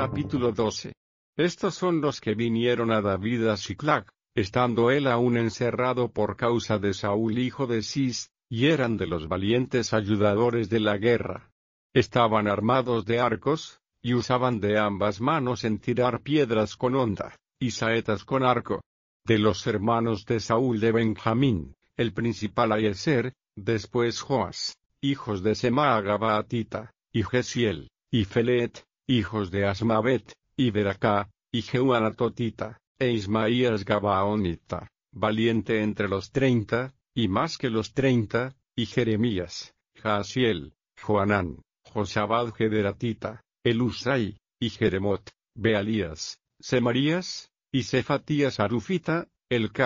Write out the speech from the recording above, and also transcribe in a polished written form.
Capítulo 12. Estos son los que vinieron a David a Siclag, estando él aún encerrado por causa de Saúl hijo de Cis, y eran de los valientes ayudadores de la guerra. Estaban armados de arcos, y usaban de ambas manos en tirar piedras con honda, y saetas con arco. De los hermanos de Saúl de Benjamín, el principal Ahiezer, después Joas, hijos de Semaa Gabaatita, y Gesiel, y Felet, hijos de Asmavet, y Beracá, y Jehú Anatotita, e Ismaías Gabaonita, valiente entre los 30, y más que los 30, y Jeremías, Jaasiel, Joanán, Josabad Gederatita, Elusai, y Jeremot, Bealías, Semarías, y Cefatías Arufita,